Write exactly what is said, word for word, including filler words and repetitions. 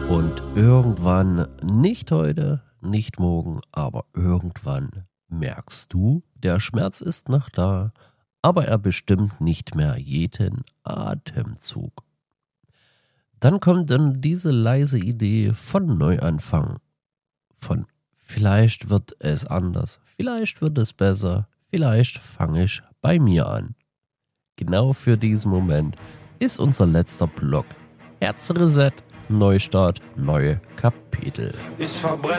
Und irgendwann, nicht heute, nicht morgen, aber irgendwann merkst du, der Schmerz ist noch da, aber er bestimmt nicht mehr jeden Atemzug. Dann kommt dann diese leise Idee von Neuanfang, von vielleicht wird es anders, vielleicht wird es besser, vielleicht fange ich bei mir an. Genau für diesen Moment ist unser letzter Block. Herzreset, Neustart, neue Kapitel. Ich verbrenne